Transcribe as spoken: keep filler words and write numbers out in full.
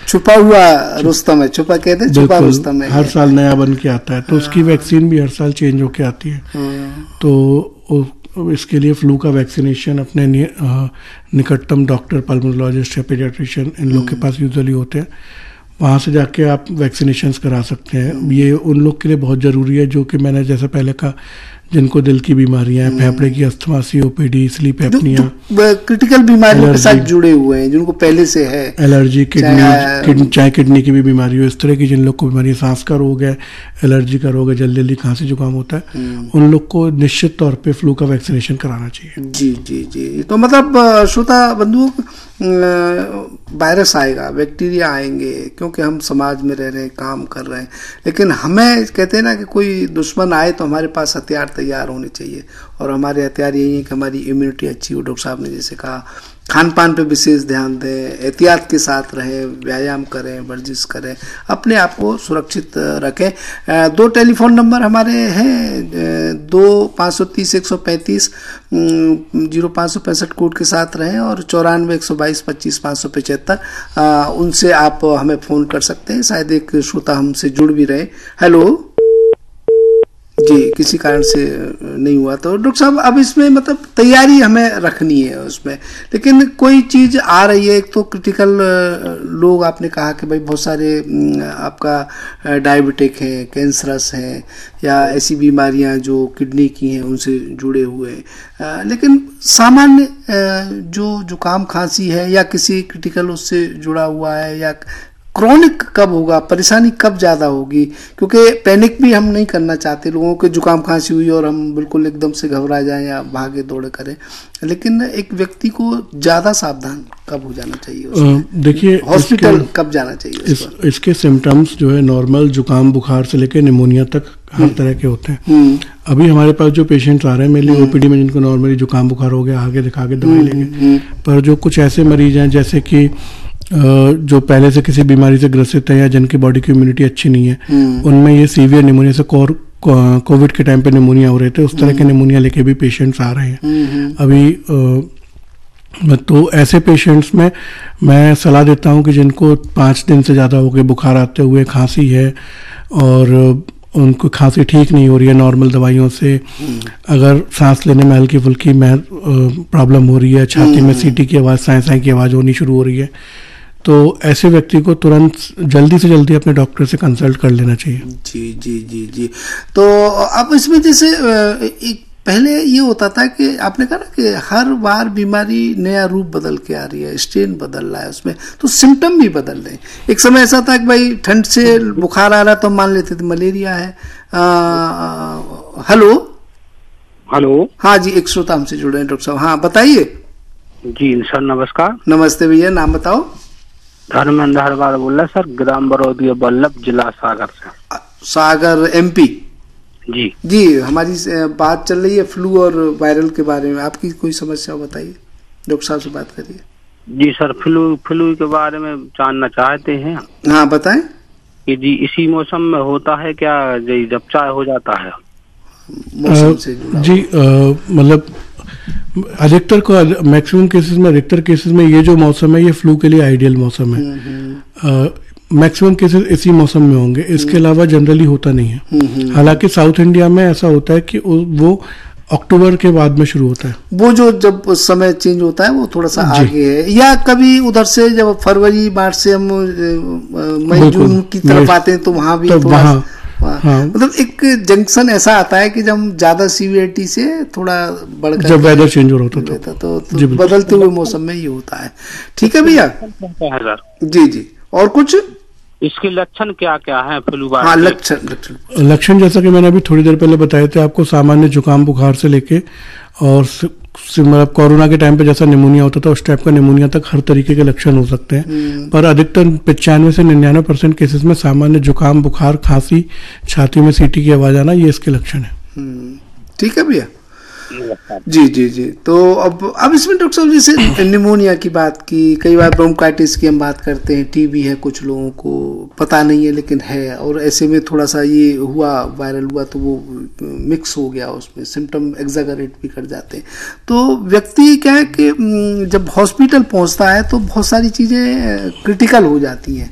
छुपा हुआ रुस्तम है, छुपा कहते हैं, छुपा रुस्तम है, हर साल नया बन के आता है। तो उसकी वैक्सीन भी हर साल चेंज होके आती है। तो इसके लिए फ्लू का वैक्सीनेशन अपने निकटतम डॉक्टर, पल्मोनोलॉजिस्ट या पीडियाट्रिशियन, इन लोग के पास यूजुअली होते हैं। वहाँ से जाके आप वैक्सीनेशंस करा सकते हैं। ये उन लोग के लिए बहुत ज़रूरी है जो कि मैंने जैसे पहले कहा, जिनको दिल की बीमारियां हैं, फेफड़े की asthma, COPD, sleep apnoea, critical बीमारियों के साथ जुड़े हुए हैं, जिनको पहले से है, एलर्जी, किडनी, चाहे किडनी की भी बीमारी हो, इस तरह की जिन लोग को बीमारी, सांस का रोग है, एलर्जी का रोग है, जल्दी जल्दी खांसी जुकाम होता है, उन लोग को निश्चित तौर पे फ्लू का वैक्सीनेशन कराना चाहिए। जी जी जी। तो मतलब श्रोता बंधुओं, वायरस आएगा, बैक्टीरिया आएंगे, क्योंकि हम समाज में रह रहे हैं, काम कर रहे हैं, लेकिन हमें कहते हैं ना कि कोई दुश्मन आए तो हमारे पास हथियार तैयार होने चाहिए, और हमारे हथियार यही है कि हमारी इम्यूनिटी अच्छी हो। डॉक्टर साहब ने जैसे कहा, खान पान पे विशेष ध्यान दें, एहतियात के साथ रहें, व्यायाम करें, वर्जिश करें, अपने आप को सुरक्षित रखें। दो टेलीफोन नंबर हमारे हैं, दो पाँच सौ तीस एक सौ पैंतीस जीरो पाँच सौ पैंसठ कोड के साथ रहें, और चौरानवे एक सौ बाईस पच्चीस पाँच सौ पचहत्तर, उनसे आप हमें फ़ोन कर सकते हैं। शायद एक श्रोता हमसे जुड़ भी रहे। हेलो जी, किसी कारण से नहीं हुआ। तो डॉक्टर साहब, अब इसमें मतलब तैयारी हमें रखनी है उसमें, लेकिन कोई चीज़ आ रही है, एक तो क्रिटिकल लोग, आपने कहा कि भाई बहुत सारे आपका डायबिटिक है, कैंसरस है, या ऐसी बीमारियां जो किडनी की हैं उनसे जुड़े हुए हैं, लेकिन सामान्य जो जुकाम खांसी है या किसी क्रिटिकल उससे जुड़ा हुआ है, या क्रॉनिक कब होगा, परेशानी कब ज़्यादा होगी, क्योंकि पैनिक भी हम नहीं करना चाहते लोगों के, जुकाम खांसी हुई और हम बिल्कुल एकदम से घबरा जाएं या भागे दौड़े करें, लेकिन एक व्यक्ति को ज़्यादा सावधान कब हो जाना चाहिए? देखिए, हॉस्पिटल कब जाना चाहिए? इस, इसके सिम्टम्स जो है नॉर्मल जुकाम बुखार से लेकर निमोनिया तक हर तरह के होते हैं। अभी हमारे पास जो पेशेंट्स आ रहे हैं, मेनली ओपीडी में, जिनको नॉर्मली जुकाम बुखार हो गया, आगे दिखा के दवाई लेंगे, पर जो कुछ ऐसे मरीज हैं जैसे कि जो पहले से किसी बीमारी से ग्रसित है या जिनकी बॉडी की इम्यूनिटी अच्छी नहीं है, उनमें ये सीवियर निमोनिया से कोर कोविड के टाइम पे निमोनिया हो रहे थे, उस तरह के निमोनिया लेके भी पेशेंट्स आ रहे हैं अभी। आ, तो ऐसे पेशेंट्स में मैं सलाह देता हूं कि जिनको पाँच दिन से ज़्यादा हो गए बुखार आते हुए, खांसी है और उनको खांसी ठीक नहीं हो रही है नॉर्मल दवाइयों से, अगर सांस लेने में हल्की फुल्की में प्रॉब्लम हो रही है, छाती में सीटी की आवाज़, साए साए की आवाज़ होनी शुरू हो रही है, तो ऐसे व्यक्ति को तुरंत जल्दी से जल्दी अपने डॉक्टर से कंसल्ट कर लेना चाहिए। जी जी जी जी। तो अब इसमें जैसे एक पहले ये होता था कि आपने कहा ना कि हर बार बीमारी नया रूप बदल के आ रही है, स्ट्रेन बदल रहा है उसमें, तो सिम्टम भी बदल रहे हैं। एक समय ऐसा था कि भाई ठंड से बुखार आ रहा तो मान लेते थे मलेरिया है। हेलो हेलो, हाँ जी, एक श्रोता हमसे जुड़े हैं डॉक्टर साहब। हाँ बताइए। जी सर नमस्कार। नमस्ते भैया, नाम बताओ। धर्मेंद्र हरवाल बोल रहा सर, ग्राम बरौदिया बल्लभ, जिला सागर से। सागर एमपी। जी जी, हमारी बात चल रही है फ्लू और वायरल के बारे में, आपकी कोई समस्या बताइए, डॉक्टर साहब से बात करिए। जी सर, फ्लू फ्लू के बारे में जानना चाहते हैं। हाँ बताएं। कि जी इसी मौसम में होता है क्या, जी जब चाय हो जाता है मौसम से जुड़ा? जी मतलब अधिकतर को मैक्सिमम केसेस में अधिकतर केसेस में ये जो मौसम है ये फ्लू के लिए आइडियल मौसम है। मैक्सिमम केसेस इसी मौसम में होंगे, इसके अलावा जनरली होता नहीं है। हालांकि साउथ इंडिया में ऐसा होता है कि वो अक्टूबर के बाद में शुरू होता है, वो जो जब समय चेंज होता है वो थोड़ा सा आगे है, या कभी उधर से जब फरवरी मार्च से हम मई जून की तरफ आते हैं तो वहां भी थोड़ा हाँ, हाँ। मतलब एक जंक्शन ऐसा आता है कि जब ज्यादा सीवियरिटी से थोड़ा बढ़कर जब वेदर चेंज हो रहा था तो, तो, तो बदलते हुए मौसम में ये होता है। ठीक है भैया। जी जी। और कुछ इसके लक्षण क्या क्या है फ्लू? हाँ, लक्षण लक्षण लक्षण जैसा कि मैंने अभी थोड़ी देर पहले बताए थे आपको, सामान्य जुकाम बुखार से लेके और मतलब कोरोना के टाइम पे जैसा निमोनिया होता था उस टाइप का निमोनिया तक हर तरीके के लक्षण हो सकते हैं, पर अधिकतर पचानवे से निन्यानवे परसेंट केसेस में सामान्य जुकाम बुखार, खांसी, छाती में सीटी की आवाज आना, ये इसके लक्षण है। ठीक है भैया। जी जी जी। तो अब अब इसमें डॉक्टर साहब जैसे निमोनिया की बात की, कई बार ब्रोंकाइटिस की हम बात करते हैं, टीबी है, कुछ लोगों को पता नहीं है लेकिन है, और ऐसे में थोड़ा सा ये हुआ, वायरल हुआ तो वो मिक्स हो गया, उसमें सिम्टम एग्जैगरेट भी कर जाते हैं। तो व्यक्ति क्या है कि जब हॉस्पिटल पहुंचता है तो बहुत सारी चीज़ें क्रिटिकल हो जाती हैं,